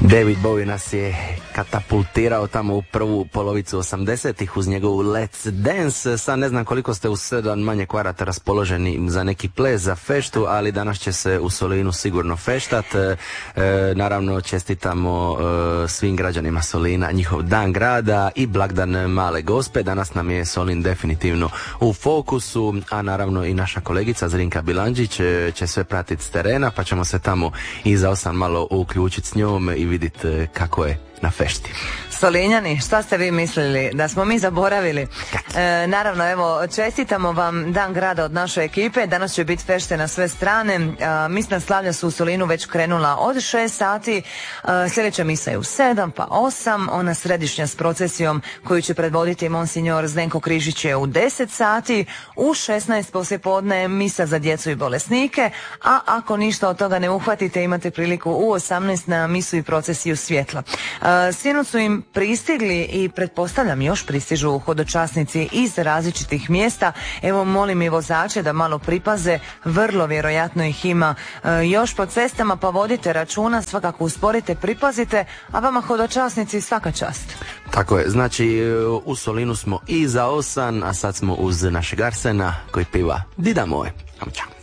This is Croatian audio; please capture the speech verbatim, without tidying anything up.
David Bowie nas je katapultirao tamo u prvu polovicu osamdesetih uz njegovu Let's Dance. Sad ne znam koliko ste u sedam manje kvarata raspoloženi za neki ples, za feštu, ali danas će se u Solinu sigurno feštat. E, naravno čestitamo e, svim građanima Solina njihov dan grada i blagdan Male Gospe. Danas nam je Solin definitivno u fokusu, a naravno i naša kolegica Zrinka Bilandžić će, će sve pratiti s terena, pa ćemo se tamo i za osam malo uključiti s njom i vidjeti kako je na fešti. Solinjani, šta ste vi mislili? Da smo mi zaboravili? E, naravno, evo, čestitamo vam dan grada od naše ekipe. Danas će biti fešte na sve strane. E, misna slavlja su u Solinu već krenula od šest sati. E, sljedeća misa je u sedam, pa osam. Ona središnja s procesijom koju će predvoditi monsignor Zdenko Križić je u deset sati. U šesnaest poslijepodne misa za djecu i bolesnike. A ako ništa od toga ne uhvatite, imate priliku u osamnaest na misu i procesiju svjetla. E, sinoć su im pristigli i pretpostavljam još pristižu hodočasnici iz različitih mjesta. Evo, molim i vozače da malo pripaze, vrlo vjerojatno ih ima e, još po cestama, pa vodite računa, svakako usporite, pripazite, a vama hodočasnici svaka čast. Tako je, znači u Solinu smo i za osam, a sad smo uz našeg Arsena koji piva Dida moj. Čao.